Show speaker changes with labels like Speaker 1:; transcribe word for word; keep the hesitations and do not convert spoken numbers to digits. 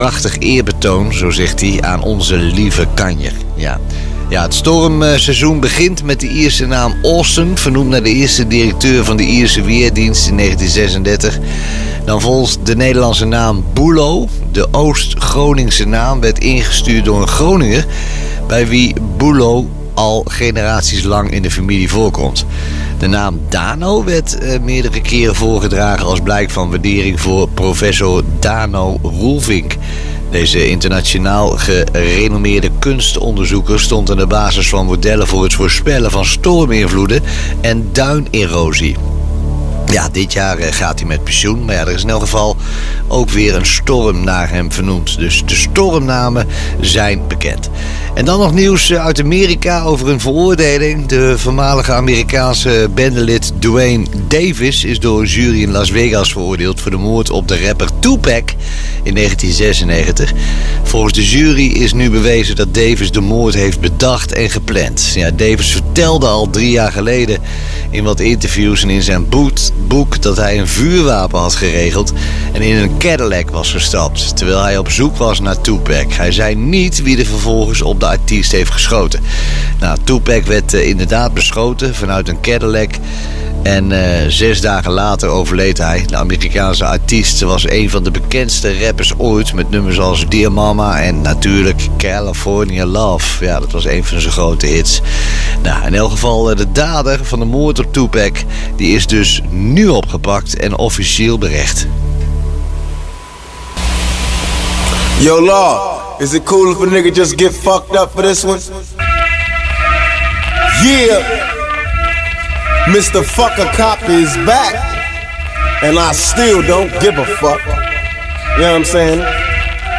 Speaker 1: Prachtig eerbetoon, zo zegt hij, aan onze lieve kanjer. Ja. Ja, het stormseizoen begint met de Ierse naam Austin, vernoemd naar de eerste directeur van de Ierse Weerdienst in negentien zesendertig. Dan volgt de Nederlandse naam Bulo. De Oost-Groningse naam werd ingestuurd door een Groninger, bij wie Bulo al generaties lang in de familie voorkomt. De naam Dano werd uh, meerdere keren voorgedragen als blijk van waardering voor professor Dano Roelvink. Deze internationaal gerenommeerde kunstonderzoeker stond aan de basis van modellen voor het voorspellen van storminvloeden en duinerosie. Ja, dit jaar gaat hij met pensioen, maar ja, er is in elk geval ook weer een storm naar hem vernoemd. Dus de stormnamen zijn bekend. En dan nog nieuws uit Amerika over een veroordeling. De voormalige Amerikaanse bendelid Duane Davis is door een jury in Las Vegas veroordeeld voor de moord op de rapper Tupac in negentien zesennegentig. Volgens de jury is nu bewezen dat Davis de moord heeft bedacht en gepland. Ja, Davis vertelde al drie jaar geleden in wat interviews en in zijn boot boek dat hij een vuurwapen had geregeld en in een Cadillac was gestapt, terwijl hij op zoek was naar Tupac. Hij zei niet wie er vervolgens op de artiest heeft geschoten. Nou, Tupac werd uh, inderdaad beschoten vanuit een Cadillac en uh, zes dagen later overleed hij. De Amerikaanse artiest was een van de bekendste rappers ooit, met nummers als Dear Mama en natuurlijk California Love. Ja, dat was een van zijn grote hits. Nou, in elk geval uh, de dader van de moord op Tupac, die is dus nu opgepakt en officieel berecht.
Speaker 2: Yo, Law, is it cool if a nigga just get fucked up for this one? Yeah, Mister Fucker Cop is back, and I still don't give a fuck. You know what I'm saying?